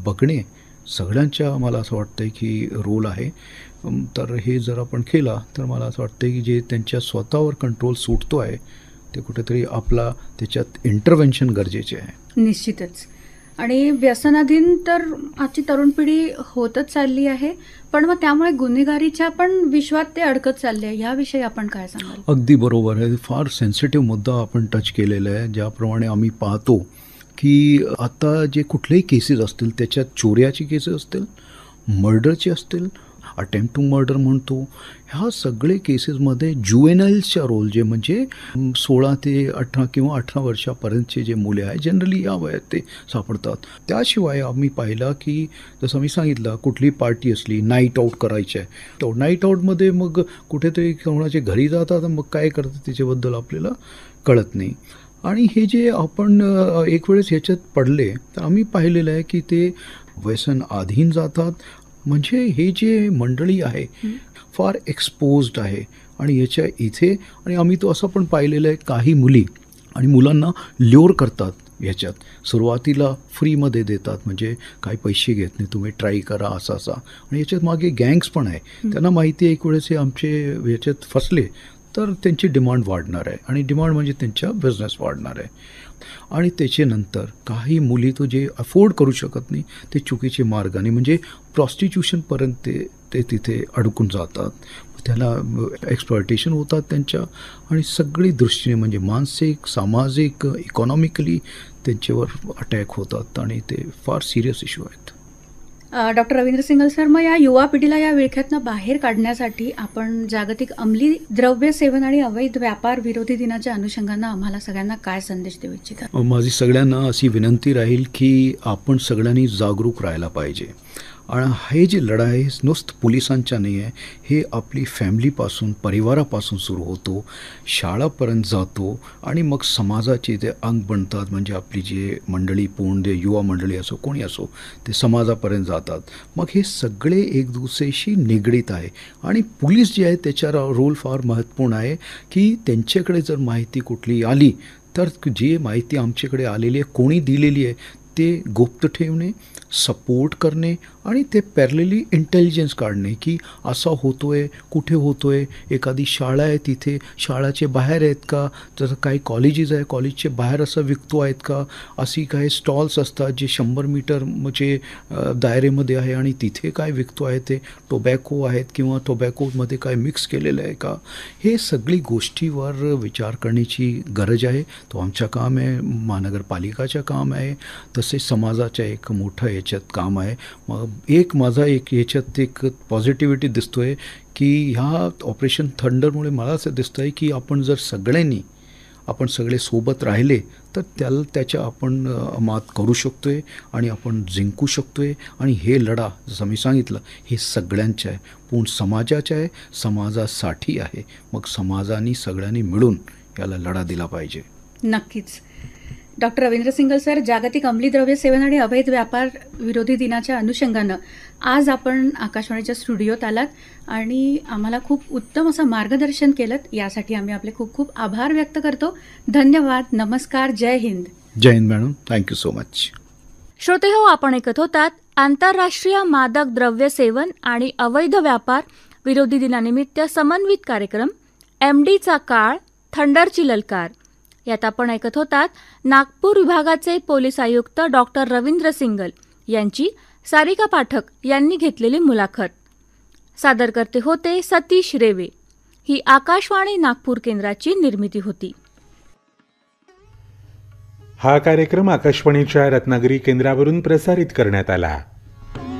बघणे सगळ्यांच्या मला असं वाटतं की रोल आहे. तर हे जर आपण केला तर मला असं वाटतं की जे त्यांच्या स्वतःवर कंट्रोल सुटतो आहे ते कुठेतरी आपला त्याच्यात इंटरव्हेन्शन गरजेचे आहे. निश्चितच. आणि व्यसनाधीन तर आजची तरुण पिढी होतच चालली आहे, पण मग त्यामुळे गुन्हेगारीच्या पण विश्वात ते अडकत चालले आहे. याविषयी आपण काय सांगाल? अगदी बरोबर आहे. फार सेन्सिटिव्ह मुद्दा आपण टच केलेला आहे. ज्याप्रमाणे आम्ही पाहतो की आता जे कुठलेही केसेस असतील त्याच्यात चोऱ्याची केसेस असतील, मर्डरचे असतील, अटेम्प्ट टू मर्डर म्हणतो, ह्या सगळे केसेसमध्ये ज्युएनाइल्सच्या रोल जे म्हणजे 16 ते 18 किंवा 18 वर्षापर्यंतचे जे मुले आहेत जनरली या वयात ते सापडतात. त्याशिवाय आम्ही पाहिलं की जसं मी सांगितलं कुठली पार्टी असली, नाईट आऊट करायची आहे, तो नाईट आऊटमध्ये मग कुठेतरी कोणाच्या घरी जातात मग काय करतात त्याच्याबद्दल आपल्याला कळत नाही. आणि हे जे आपण एक वेळेस ह्याच्यात पडले तर आम्ही पाहिलेलं आहे की ते व्यसन अधीन जातात. म्हणजे हे जे मंडळी आहे फार एक्सपोज्ड आहे आणि याच्या इथे आणि आम्ही तो असं पण पाहिलेलं आहे काही मुली आणि मुलांना ल्योर करतात याच्यात. सुरुवातीला फ्रीमध्ये देतात म्हणजे काही पैसे घेत नाही, तुम्ही ट्राय करा असं असा. आणि याच्यात मागे गँग्स पण आहे. त्यांना माहिती आहे एक वेळेस हे आमचे याच्यात फसले तर त्यांची डिमांड वाढणार आहे आणि डिमांड म्हणजे त्यांच्या बिझनेस वाढणार आहे. आणि त्याच्यानंतर काही मुली तो जे अफोर्ड करू शकत नाही ते चुकीचे मार्गाने म्हणजे प्रॉस्टिट्यूशनपर्यंत ते तिथे अडकून जातात. त्याला एक्सप्लॉयटेशन होतात त्यांच्या आणि सगळी दृष्टीने म्हणजे मानसिक, सामाजिक, इकॉनॉमिकली त्यांच्यावर अटॅक होतात आणि ते फार सिरियस इश्यू आहेत. डॉक्टर रवींद्र सिंघल सर, मग या युवा पिढीला या विळख्यातनं बाहेर काढण्यासाठी आपण जागतिक अंमली द्रव्य सेवन आणि अवैध व्यापार विरोधी दिनाच्या अनुषंगानं आम्हाला सगळ्यांना काय संदेश देऊ इच्छिता? माझी सगळ्यांना अशी विनंती राहील की आपण सगळ्यांनी जागरूक राहायला पाहिजे. आणि हे जे लढाई आहे नुसतं पोलिसांच्या नाही आहे, हे आपली फॅमिलीपासून परिवारापासून सुरू होतो, शाळापर्यंत जातो आणि मग समाजाचे ते अंग बनतात. म्हणजे आपली जे मंडळी पूर्ण जे युवा मंडळी असो कोणी असो ते समाजापर्यंत जातात. मग हे सगळे एक दुसऱ्याशी निगडीत आहे आणि पोलीस जे आहे त्याचा रोल फार महत्त्वपूर्ण आहे की त्यांच्याकडे जर माहिती कुठली आली तर जी माहिती आमच्याकडे आलेली आहे कोणी दिलेली आहे ते गुप्त ठेवणे, सपोर्ट करणे आणि ते पॅरलली इंटेलिजन्स काढणे की असा होतो आहे, कुठे होतो आहे, एखादी शाळा आहे तिथे शाळाचे बाहेर आहेत का, जसं काही कॉलेजेस आहे कॉलेजचे बाहेर असं विकतो आहेत का, अशी काही स्टॉल्स असतात जे 100 मीटर म्हणजे दायरेमध्ये आहे आणि तिथे काय विकतो आहे ते टोबॅको आहेत किंवा टोबॅकोमध्ये काय मिक्स केलेलं आहे का. हे सगळी गोष्टीवर विचार करण्याची गरज आहे. तो आमचं काम आहे, महानगरपालिकाचं काम आहे, तसेच समाजाचं एक मोठं याच्यात काम आहे. मग माझा याच्यात एक पॉझिटिव्हिटी दिसतो आहे की ह्या ऑपरेशन थंडरमुळे मला असं दिसतं आहे की आपण जर आपण सगळे सोबत राहिले तर त्याच्या आपण मात करू शकतो आहे आणि आपण जिंकू शकतो आहे. आणि हे लढा जसं मी सांगितलं हे सगळ्यांचं आहे, पूर्ण समाजाचं आहे, समाजासाठी आहे. मग समाजाने सगळ्यांनी मिळून याला लढा दिला पाहिजे. नक्कीच. डॉक्टर रवींद्र सिंघल सर, जागतिक अंमली द्रव्य सेवन आणि अवैध व्यापार विरोधी दिनाच्या अनुषंगानं आज आपण आकाशवाणीच्या स्टुडिओत आलात आणि आम्हाला खूप उत्तम असं मार्गदर्शन केलं. यासाठी आम्ही आपले खूप खूप आभार व्यक्त करतो. धन्यवाद. नमस्कार. जय हिंद. जय Hind madam. Thank you so much. श्रोते हो, आपण ऐकत होतात आंतरराष्ट्रीय मादक द्रव्य सेवन आणि अवैध व्यापार विरोधी दिनानिमित्त समन्वित कार्यक्रम MDचा काळ, थंडरची ललकार. यात आपण ऐकत होतात नागपूर विभागाचे पोलीस आयुक्त डॉक्टर रवींद्र सिंघल यांची सारिका पाठक यांनी घेतलेली मुलाखत. सादर करते होते सतीश रेवे. ही आकाशवाणी नागपूर केंद्राची निर्मिती होती. हा कार्यक्रम आकाशवाणीच्या रत्नागिरी केंद्रावरून प्रसारित करण्यात आला.